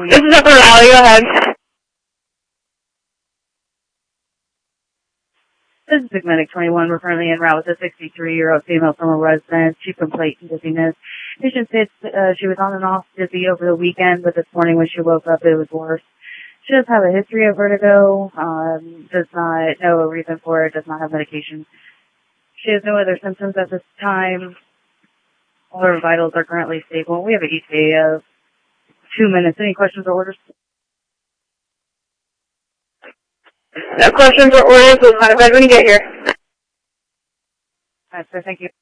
This is Upper Valley, go ahead. This is Sigmatic 21. We're currently en route with a 63-year-old female from a residence. Chief complaint and dizziness. Patient states she was on and off dizzy over the weekend, but this morning when she woke up, it was worse. She does have a history of vertigo, does not know a reason for it, does not have medication. She has no other symptoms at this time. All her vitals are currently stable. We have an ETA of 2 minutes. Any questions or orders? No questions or orders. We'll notify when you get here. All right, sir. Thank you.